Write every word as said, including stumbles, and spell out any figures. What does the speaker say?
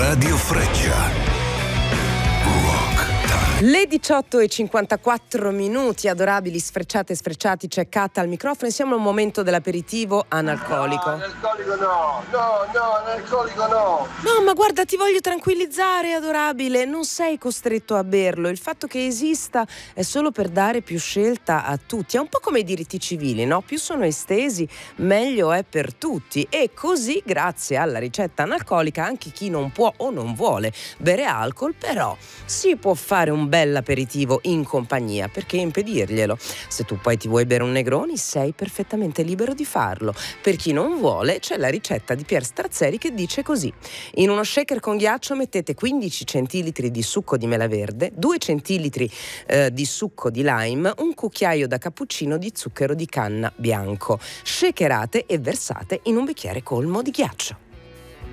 Radio Freccia. Le diciotto e cinquantaquattro minuti, adorabili, sfrecciate e sfrecciati, c'è Kat al microfono. Siamo al momento dell'aperitivo analcolico. No, analcolico no, no, no, analcolico no. No, ma guarda, ti voglio tranquillizzare, adorabile, non sei costretto a berlo. Il fatto che esista è solo per dare più scelta a tutti. È un po' come i diritti civili, no? Più sono estesi, meglio è per tutti. E così, grazie alla ricetta analcolica, anche chi non può o non vuole bere alcol, però si può fare un bel aperitivo in compagnia, perché impedirglielo? Se tu poi ti vuoi bere un Negroni, sei perfettamente libero di farlo. Per chi non vuole, c'è la ricetta di Pier Strazzeri che dice così: in uno shaker con ghiaccio mettete quindici centilitri di succo di mela verde, due centilitri eh, di succo di lime, un cucchiaio da cappuccino di zucchero di canna bianco. Shakerate e versate in un bicchiere colmo di ghiaccio.